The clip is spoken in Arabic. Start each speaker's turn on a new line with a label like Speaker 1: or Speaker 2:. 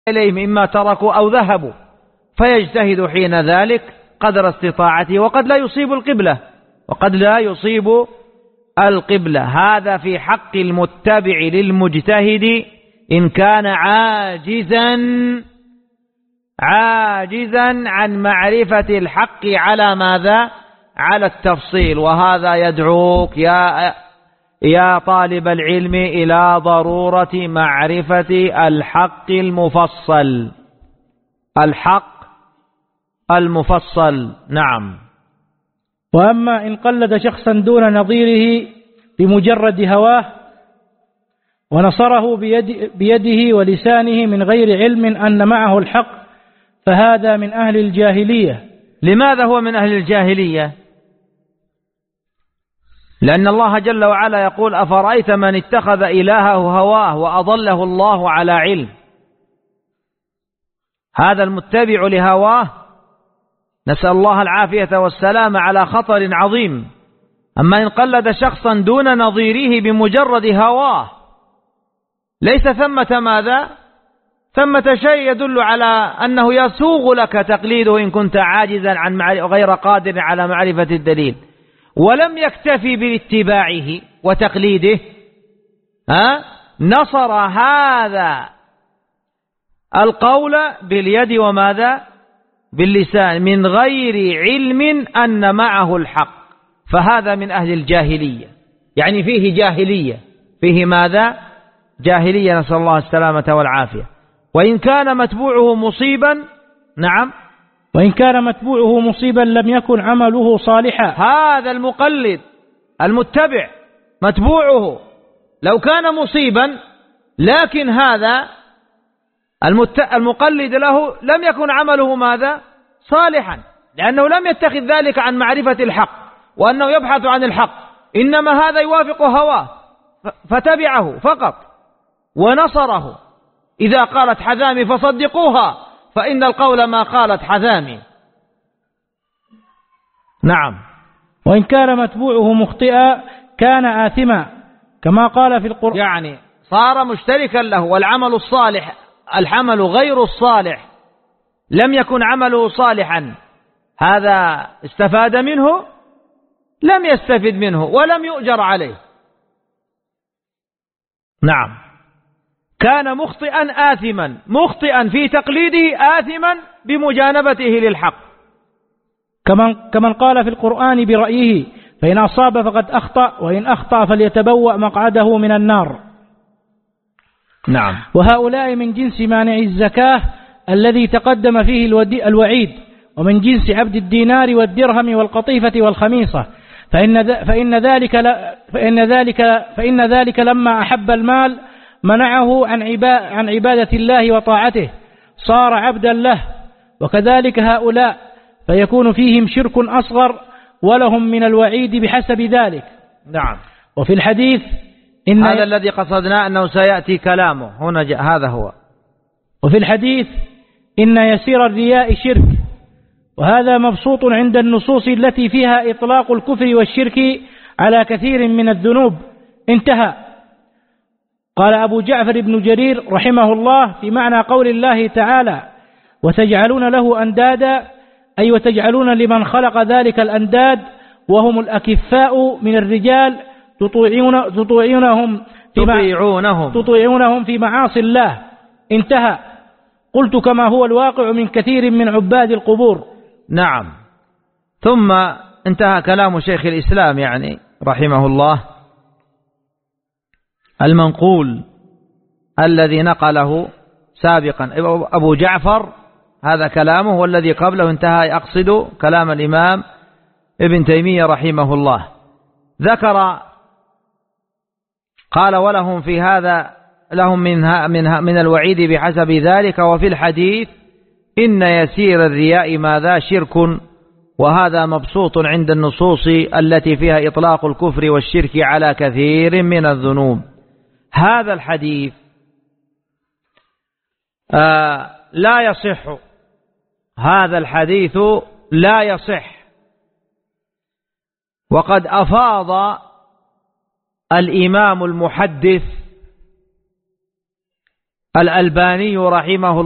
Speaker 1: إليهم إما تركوا أو ذهبوا، فيجتهد حين ذلك قدر استطاعته، وقد لا يصيب القبلة. هذا في حق المتبع للمجتهد إن كان عاجزا عن معرفة الحق على ماذا؟ على التفصيل. وهذا يدعوك يا طالب العلم إلى ضرورة معرفة الحق المفصل. نعم.
Speaker 2: وأما إن قلد شخصا دون نظيره بمجرد هواه ونصره بيده ولسانه من غير علم أن معه الحق فهذا من أهل الجاهلية.
Speaker 1: لماذا هو من أهل الجاهلية؟ لأن الله جل وعلا يقول: أفرأيت من اتخذ إلهه هواه وأضله الله على علم. هذا المتبع لهواه نسأل الله العافية والسلام على خطر عظيم. أما إن قلد شخصا دون نظيره بمجرد هواه ليس ثمة ماذا؟ ثمة شيء يدل على أنه يسوغ لك تقليده إن كنت عاجزا عن غير قادر على معرفة الدليل، ولم يكتفي باتباعه وتقليده، نصر هذا القول باليد وماذا؟ باللسان من غير علم أن معه الحق، فهذا من أهل الجاهلية. يعني فيه جاهلية، فيه ماذا؟ جاهلية، نسأل الله السلامة والعافية. وإن كان متبوعه مصيبا، نعم،
Speaker 2: وإن كان متبوعه مصيبا لم يكن عمله صالحا.
Speaker 1: هذا المقلد المتبع متبوعه لو كان مصيبا، لكن هذا المقلد له لم يكن عمله ماذا؟ صالحا، لأنه لم يتخذ ذلك عن معرفة الحق وأنه يبحث عن الحق، إنما هذا يوافق هواه فتبعه فقط ونصره. إذا قالت حذامي فصدقوها فإن القول ما قالت حذامي. نعم.
Speaker 2: وإن كان متبوعه مخطئا كان آثما كما قال في القرآن،
Speaker 1: يعني صار مشتركا له، والعمل الصالح العمل غير الصالح لم يكن عمله صالحا، هذا استفاد منه؟ لم يستفد منه ولم يؤجر عليه. نعم. كان مخطئا آثما، مخطئا في تقليده، آثما بمجانبته للحق،
Speaker 2: كمن قال في القرآن برأيه فإن أصاب فقد أخطأ وإن أخطأ فليتبوأ مقعده من النار.
Speaker 1: نعم.
Speaker 2: وهؤلاء من جنس مانع الزكاة الذي تقدم فيه الوعيد، ومن جنس عبد الدينار والدرهم والقطيفة والخميصة، فإن ذلك لما أحب المال منعه عن عبادة الله وطاعته، صار عبدا له. وكذلك هؤلاء فيكون فيهم شرك أصغر ولهم من الوعيد بحسب ذلك.
Speaker 1: نعم.
Speaker 2: وفي الحديث
Speaker 1: هذا الذي قصدنا أنه سيأتي كلامه هنا، هذا هو.
Speaker 2: وفي الحديث إن يسير الرياء شرك، وهذا مبسوط عند النصوص التي فيها إطلاق الكفر والشرك على كثير من الذنوب. انتهى. قال أبو جعفر بن جرير رحمه الله في معنى قول الله تعالى: وتجعلون له أندادا، أي وتجعلون لمن خلق ذلك الأنداد وهم الأكفاء من الرجال تطيعونهم في معاصي الله. انتهى. قلت كما هو الواقع من كثير من عباد القبور.
Speaker 1: نعم. ثم انتهى كلام شيخ الإسلام يعني رحمه الله، المنقول الذي نقله سابقا أبو جعفر، هذا كلامه، والذي قبله انتهى أقصد كلام الإمام ابن تيمية رحمه الله. ذكر قال: ولهم في هذا لهم من الوعيد بحسب ذلك. وفي الحديث إن يسير الرياء ماذا؟ شرك، وهذا مبسوط عند النصوص التي فيها إطلاق الكفر والشرك على كثير من الذنوب. هذا الحديث لا يصح، هذا الحديث لا يصح. وقد أفاض الإمام المحدث الألباني رحمه الله